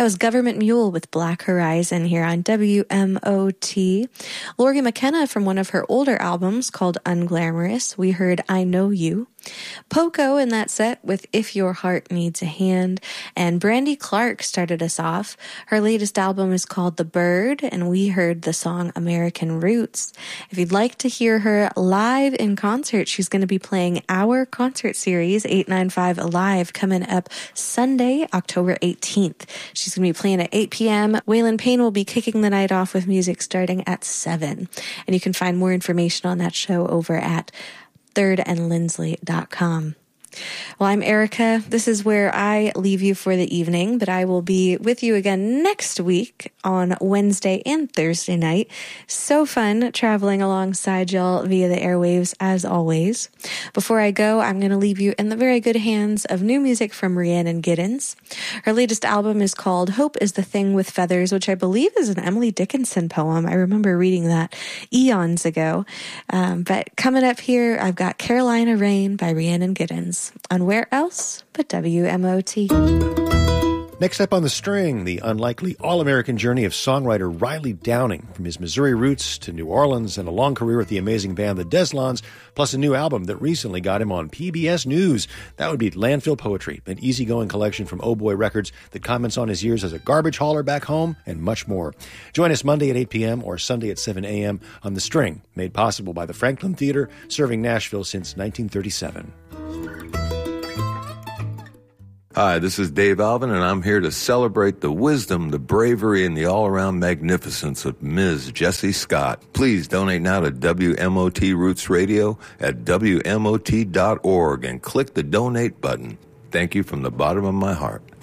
was Government Mule with Black Horizon here on WMOT. Lori McKenna from one of her older albums called Unglamorous. We heard I Know You. Poco in that set with If Your Heart Needs a Hand, and Brandy Clark started us off. Her latest album is called The Bird, and we heard the song American Roots. If you'd like to hear her live in concert, she's going to be playing our concert series 895 Alive coming up Sunday, October 18th. She's going to be playing at 8 p.m. Waylon Payne will be kicking the night off with music starting at 7. And you can find more information on that show over at thirdandlindsley.com. Well, I'm Erica. This is where I leave you for the evening, but I will be with you again next week on Wednesday and Thursday night. So fun traveling alongside y'all via the airwaves as always. Before I go, I'm going to leave you in the very good hands of new music from Rhiannon Giddens. Her latest album is called Hope is the Thing with Feathers, which I believe is an Emily Dickinson poem. I remember reading that eons ago. But coming up here, I've got Carolina Rain by Rhiannon Giddens. On where else but WMOT. Next up on the string, the unlikely all-American journey of songwriter Riley Downing, from his Missouri roots to New Orleans and a long career with the amazing band The Deslons, plus a new album that recently got him on PBS News. That would be Landfill Poetry, an easygoing collection from Oh Boy Records that comments on his years as a garbage hauler back home and much more. Join us Monday at 8 p.m. or Sunday at 7 a.m. on The String, made possible by the Franklin Theater, serving Nashville since 1937. Hi, this is Dave Alvin, and I'm here to celebrate the wisdom, the bravery, and the all-around magnificence of Ms. Jessie Scott. Please donate now to WMOT Roots Radio at WMOT.org and click the donate button. Thank you from the bottom of my heart.